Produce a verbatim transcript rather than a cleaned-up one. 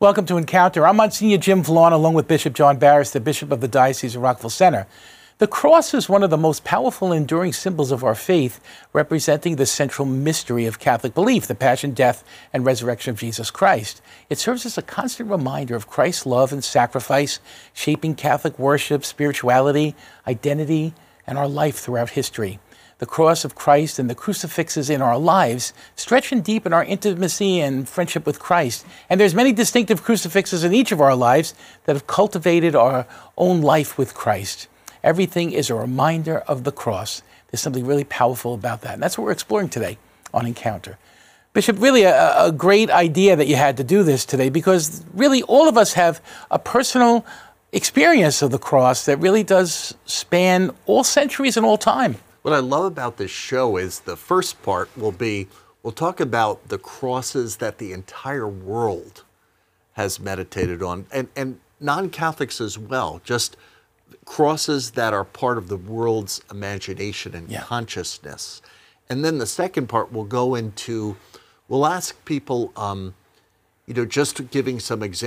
Welcome to Encounter. I'm Monsignor Jim Vallon, along with Bishop John Barris, the Bishop of the Diocese of Rockville Centre. The cross is one of the most powerful and enduring symbols of our faith, representing the central mystery of Catholic belief, the passion, death, and resurrection of Jesus Christ. It serves as a constant reminder of Christ's love and sacrifice, shaping Catholic worship, spirituality, identity, and our life throughout history. The cross of Christ and the crucifixes in our lives stretch and deepen our intimacy and friendship with Christ. And there's many distinctive crucifixes in each of our lives that have cultivated our own life with Christ. Everything is a reminder of the cross. There's something really powerful about that. And that's what we're exploring today on Encounter. Bishop, really a, a great idea that you had to do this today, because really all of us have a personal experience of the cross that really does span all centuries and all time. What I love about this show is the first part will be, we'll talk about the crosses that the entire world has meditated on, and, and non-Catholics as well, just crosses that are part of the world's imagination and yeah. consciousness. And then the second part will go into, we'll ask people, um, you know, just giving some examples.